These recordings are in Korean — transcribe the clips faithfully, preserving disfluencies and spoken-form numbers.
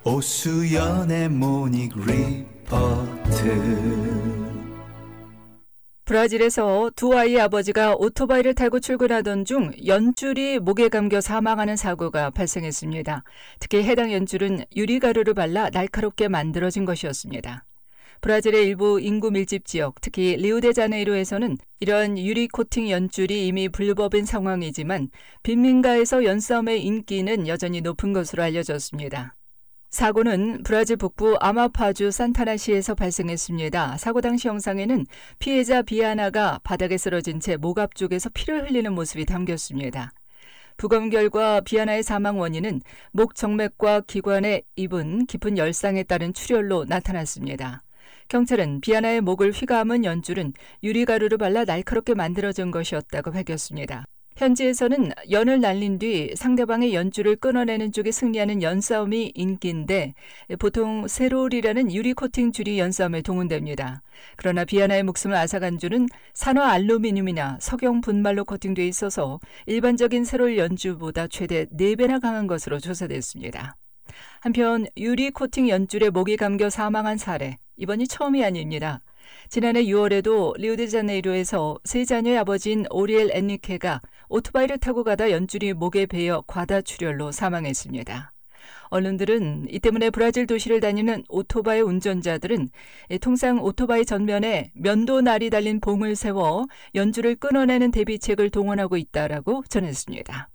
오수연의 모닝 리포트. 브라질에서 두 아이의 아버지가 오토바이를 타고 출근하던 중 연줄이 목에 감겨 사망하는 사고가 발생했습니다. 특히 해당 연줄은 유리가루를 발라 날카롭게 만들어진 것이었습니다. 브라질의 일부 인구 밀집 지역, 특히 리우데자네이루에서는 이러한 유리 코팅 연줄이 이미 불법인 상황이지만 빈민가에서 연싸움의 인기는 여전히 높은 것으로 알려졌습니다. 사고는 브라질 북부 아마파주 산타나시에서 발생했습니다. 사고 당시 영상에는 피해자 비아나가 바닥에 쓰러진 채 목 앞쪽에서 피를 흘리는 모습이 담겼습니다. 부검 결과 비아나의 사망 원인은 목 정맥과 기관에 입은 깊은 열상에 따른 출혈로 나타났습니다. 경찰은 비아나의 목을 휘감은 연줄은 유리가루를 발라 날카롭게 만들어진 것이었다고 밝혔습니다. 현지에서는 연을 날린 뒤 상대방의 연줄을 끊어내는 쪽에 승리하는 연싸움이 인기인데 보통 세롤이라는 유리 코팅 줄이 연싸움에 동원됩니다. 그러나 비아나의 목숨을 앗아간 줄은 산화 알루미늄이나 석영 분말로 코팅되어 있어서 일반적인 세롤 연줄보다 최대 네 배나 강한 것으로 조사됐습니다. 한편 유리 코팅 연줄에 목이 감겨 사망한 사례, 이번이 처음이 아닙니다. 지난해 유월에도 리우데자네이루에서 세 자녀의 아버지인 오리엘 엔리케가 오토바이를 타고 가다 연줄이 목에 베어 과다출혈로 사망했습니다. 언론들은 이 때문에 브라질 도시를 다니는 오토바이 운전자들은 통상 오토바이 전면에 면도날이 달린 봉을 세워 연줄을 끊어내는 대비책을 동원하고 있다라고 전했습니다.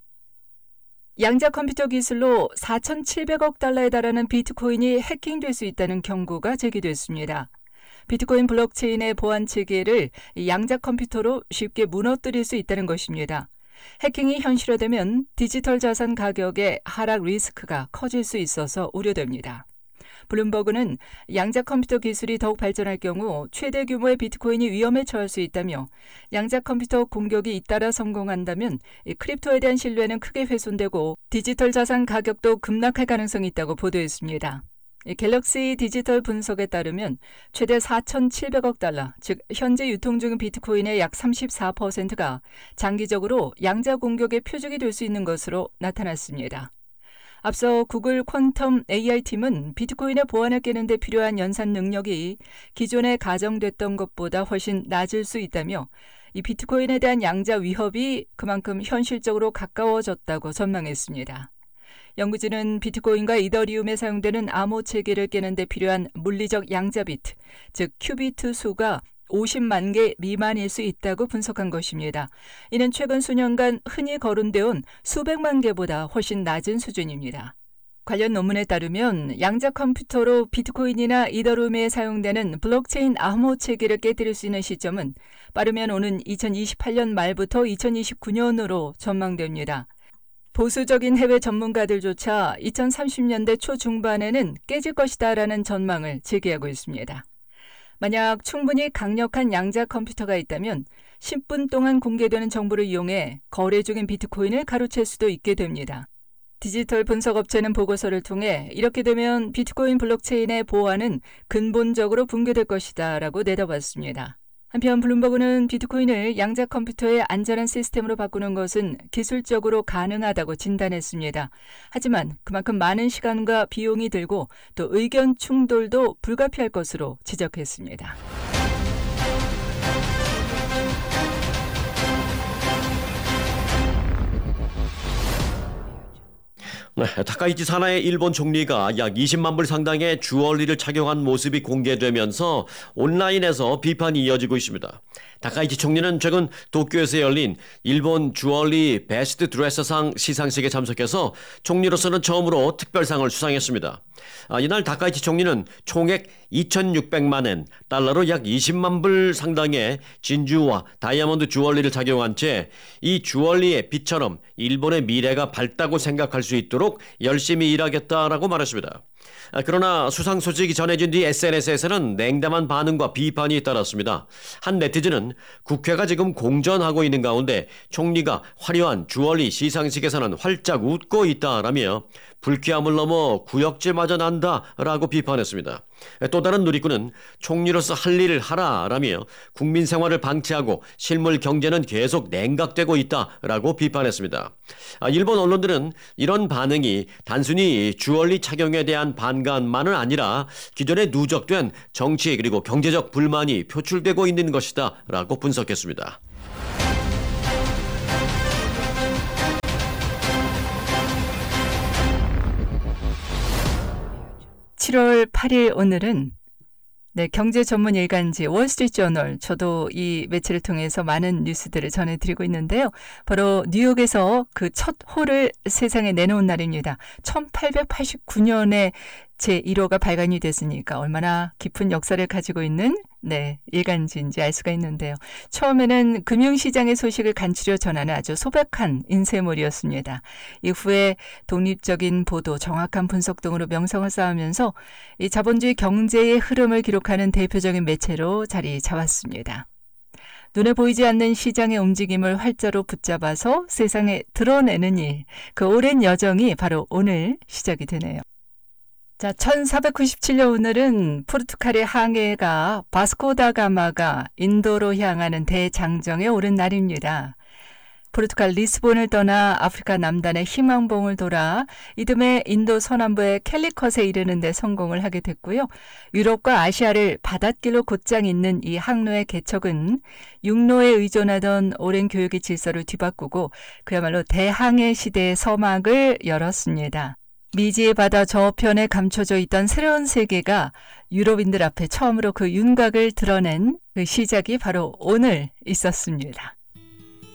양자 컴퓨터 기술로 사천칠백억 달러에 달하는 비트코인이 해킹될 수 있다는 경고가 제기됐습니다. 비트코인 블록체인의 보안 체계를 양자 컴퓨터로 쉽게 무너뜨릴 수 있다는 것입니다. 해킹이 현실화되면 디지털 자산 가격의 하락 리스크가 커질 수 있어서 우려됩니다. 블룸버그는 양자 컴퓨터 기술이 더욱 발전할 경우 최대 규모의 비트코인이 위험에 처할 수 있다며 양자 컴퓨터 공격이 잇따라 성공한다면 크립토에 대한 신뢰는 크게 훼손되고 디지털 자산 가격도 급락할 가능성이 있다고 보도했습니다. 갤럭시 디지털 분석에 따르면 최대 사천칠백억 달러, 즉 현재 유통 중인 비트코인의 약 삼십사 퍼센트가 장기적으로 양자 공격의 표적이 될 수 있는 것으로 나타났습니다. 앞서 구글 퀀텀 에이아이 팀은 비트코인의 보안을 깨는 데 필요한 연산 능력이 기존에 가정됐던 것보다 훨씬 낮을 수 있다며 이 비트코인에 대한 양자 위협이 그만큼 현실적으로 가까워졌다고 전망했습니다. 연구진은 비트코인과 이더리움에 사용되는 암호 체계를 깨는 데 필요한 물리적 양자 비트, 즉 큐비트 수가 오십만 개 미만일 수 있다고 분석한 것입니다. 이는 최근 수년간 흔히 거론되어 수백만 개보다 훨씬 낮은 수준입니다. 관련 논문에 따르면 양자 컴퓨터로 비트코인이나 이더리움에 사용되는 블록체인 암호 체계를 깨뜨릴 수 있는 시점은 빠르면 오는 이천이십팔 년 말부터 이천이십구 년으로 전망됩니다. 보수적인 해외 전문가들조차 이천삼십 년대 초중반에는 깨질 것이다라는 전망을 제기하고 있습니다. 만약 충분히 강력한 양자 컴퓨터가 있다면 십 분 동안 공개되는 정보를 이용해 거래 중인 비트코인을 가로챌 수도 있게 됩니다. 디지털 분석업체는 보고서를 통해 이렇게 되면 비트코인 블록체인의 보안은 근본적으로 붕괴될 것이다 라고 내다봤습니다. 한편 블룸버그는 비트코인을 양자 컴퓨터의 안전한 시스템으로 바꾸는 것은 기술적으로 가능하다고 진단했습니다. 하지만 그만큼 많은 시간과 비용이 들고 또 의견 충돌도 불가피할 것으로 지적했습니다. 네, 타카이치 사나의 일본 총리가 약 이십만 불 상당의 주얼리를 착용한 모습이 공개되면서 온라인에서 비판이 이어지고 있습니다. 타카이치 총리는 최근 도쿄에서 열린 일본 주얼리 베스트 드레서상 시상식에 참석해서 총리로서는 처음으로 특별상을 수상했습니다. 아, 이날 타카이치 총리는 총액 이천육백만 엔, 달러로 약 이십만 불 상당의 진주와 다이아몬드 주얼리를 착용한 채 이 주얼리의 빛처럼 일본의 미래가 밝다고 생각할 수 있도록 열심히 일하겠다라고 말했습니다. 아, 그러나 수상 소식이 전해진 뒤 에스엔에스에서는 냉담한 반응과 비판이 잇따랐습니다. 한 네티즌은 국회가 지금 공전하고 있는 가운데 총리가 화려한 주얼리 시상식에서는 활짝 웃고 있다라며 불쾌함을 넘어 구역질마저 난다라고 비판했습니다. 또 다른 누리꾼은 총리로서 할 일을 하라라며 국민 생활을 방치하고 실물 경제는 계속 냉각되고 있다라고 비판했습니다. 일본 언론들은 이런 반응이 단순히 주얼리 착용에 대한 반감만은 아니라 기존에 누적된 정치 그리고 경제적 불만이 표출되고 있는 것이다라고 분석했습니다. 칠월 팔일 오늘은 네, 경제 전문 일간지 월스트리트저널, 저도 이 매체를 통해서 많은 뉴스들을 전해드리고 있는데요. 바로 뉴욕에서 그 첫 호를 세상에 내놓은 날입니다. 천팔백팔십구 년에 제일 호가 발간이 됐으니까 얼마나 깊은 역사를 가지고 있는 네, 일간지인지 알 수가 있는데요. 처음에는 금융시장의 소식을 간추려 전하는 아주 소박한 인쇄물이었습니다. 이후에 독립적인 보도, 정확한 분석 등으로 명성을 쌓으면서 이 자본주의 경제의 흐름을 기록하는 대표적인 매체로 자리 잡았습니다. 눈에 보이지 않는 시장의 움직임을 활자로 붙잡아서 세상에 드러내는 일, 그 오랜 여정이 바로 오늘 시작이 되네요. 자, 천사백구십칠 년 오늘은 포르투갈의 항해가 바스코다가마가 인도로 향하는 대장정에 오른 날입니다. 포르투갈 리스본을 떠나 아프리카 남단의 희망봉을 돌아 이듬해 인도 서남부의 캘리컷에 이르는 데 성공을 하게 됐고요. 유럽과 아시아를 바닷길로 곧장 잇는 이 항로의 개척은 육로에 의존하던 오랜 교육의 질서를 뒤바꾸고 그야말로 대항해 시대의 서막을 열었습니다. 미지의 바다 저편에 감춰져 있던 새로운 세계가 유럽인들 앞에 처음으로 그 윤곽을 드러낸 그 시작이 바로 오늘 있었습니다.